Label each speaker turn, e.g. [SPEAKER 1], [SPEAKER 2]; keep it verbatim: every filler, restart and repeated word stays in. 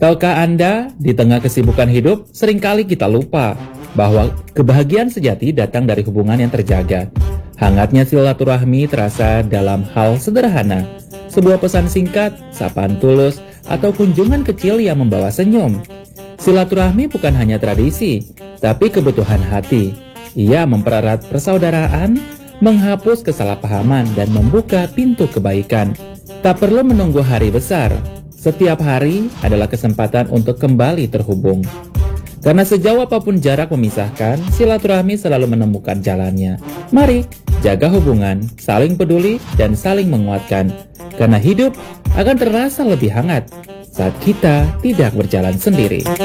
[SPEAKER 1] Tahukah Anda, di tengah kesibukan hidup, seringkali kita lupa bahwa kebahagiaan sejati datang dari hubungan yang terjaga. Hangatnya silaturahmi terasa dalam hal sederhana, sebuah pesan singkat, sapaan tulus, atau kunjungan kecil yang membawa senyum. Silaturahmi bukan hanya tradisi, tapi kebutuhan hati. Ia mempererat persaudaraan, menghapus kesalahpahaman, dan membuka pintu kebaikan. Tak perlu menunggu hari besar. Setiap hari adalah kesempatan untuk kembali terhubung. Karena sejauh apapun jarak memisahkan, silaturahmi selalu menemukan jalannya. Mari jaga hubungan, saling peduli, dan saling menguatkan. Karena hidup akan terasa lebih hangat saat kita tidak berjalan sendiri.